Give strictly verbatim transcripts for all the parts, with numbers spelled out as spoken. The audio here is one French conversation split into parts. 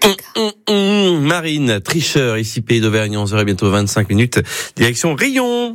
Hum, hum, Marine, tricheur, ici Pays d'Auvergne, onze heures et bientôt vingt-cinq minutes, direction Rion.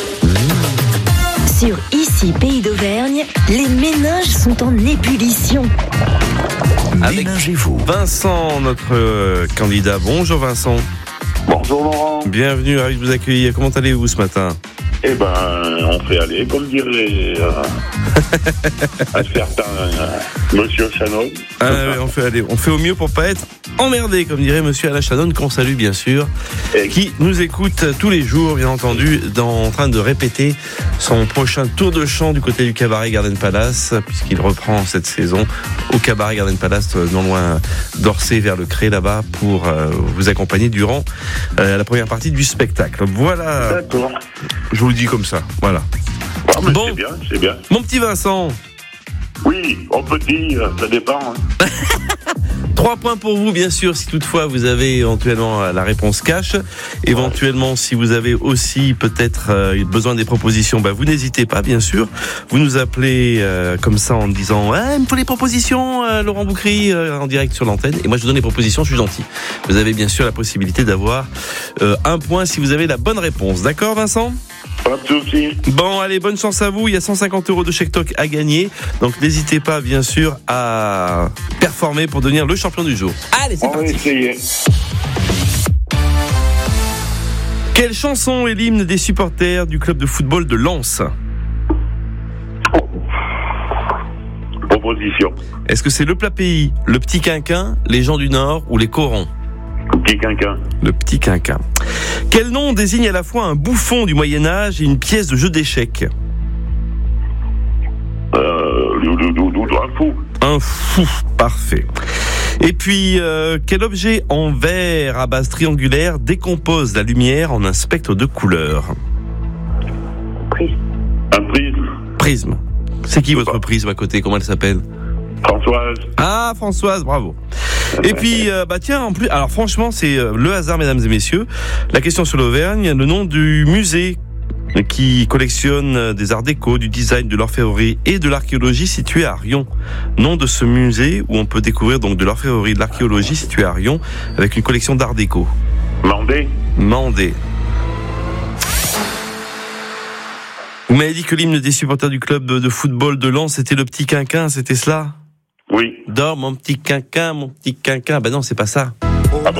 Sur Ici Pays d'Auvergne, les méninges sont en ébullition. Avec Vincent, notre euh, candidat. Bonjour Vincent. Bonjour Laurent. Bienvenue, ravi de vous accueillir. Comment allez-vous ce matin ? Eh ben, on fait aller, comme dirait euh, un certain euh, Monsieur Shannon. Ah, ouais, on fait aller, on fait au mieux pour pas être emmerdé, comme dirait Monsieur Alain Shannon, qu'on salue bien sûr, et qui nous écoute tous les jours, bien entendu, dans, en train de répéter son prochain tour de chant du côté du Cabaret Garden Palace, puisqu'il reprend cette saison au Cabaret Garden Palace, non loin d'Orsay, vers le Cré, là-bas, pour euh, vous accompagner durant euh, la première partie du spectacle. Voilà. D'accord. Je vous le dis comme ça, voilà. Ah, mais Bon, c'est bien, c'est bien. Mon petit Vincent. Oui, on peut dire, ça dépend. Hein. Trois points pour vous, bien sûr, si toutefois vous avez éventuellement la réponse cash. Éventuellement, si vous avez aussi peut-être euh, besoin des propositions, bah, vous n'hésitez pas, bien sûr. Vous nous appelez euh, comme ça en disant ah, « il me faut les propositions, euh, Laurent Boucry, euh, en direct sur l'antenne. » Et moi, je vous donne les propositions, je suis gentil. Vous avez bien sûr la possibilité d'avoir euh, un point si vous avez la bonne réponse. D'accord, Vincent ? Pas de soucis. Bon, allez, bonne chance à vous. Il y a cent cinquante euros de chèque toc à gagner. Donc, n'hésitez pas, bien sûr, à performer pour devenir le champion du jour. Allez, c'est on parti. va essayer. Quelle chanson est l'hymne des supporters du club de football de Lens ? Proposition. Est-ce que c'est le plat pays, le petit quinquin, les gens du Nord ou les corons ? Petit quinquin. Le petit quinquin. Quel nom désigne à la fois un bouffon du Moyen-Âge et une pièce de jeu d'échecs ? Euh, le, le, le, le, un fou. Un fou, parfait. Et puis, euh, quel objet en verre à base triangulaire décompose la lumière en un spectre de couleurs ? Prisme. Un prisme. Prisme. C'est qui votre prisme à côté ? Comment elle s'appelle ? Françoise. Ah, Françoise, bravo. Et puis, euh, bah tiens, en plus, alors franchement, c'est euh, le hasard, mesdames et messieurs. La question sur l'Auvergne, le nom du musée qui collectionne des arts déco, du design, de l'orfèvrerie et de l'archéologie situé à Rion. Nom de ce musée où on peut découvrir donc de l'orfèvrerie et de l'archéologie situé à Rion avec une collection d'art déco. Mandé. Mandé. Vous m'avez dit que l'hymne des supporters du club de football de Lens, c'était le petit quinquin, c'était cela ? Oui. Dors mon petit quinquin, mon petit quinquin. Ben non, c'est pas ça. Ah bon ?